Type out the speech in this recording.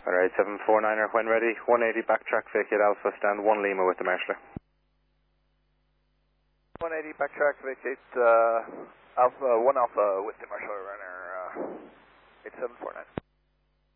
Alright, 749er, when ready, 180 backtrack, vacate Alpha, stand 1 Lima with the marshaller. 180 backtrack, vacate Alpha, 1 Alpha with the marshaller runner 8749.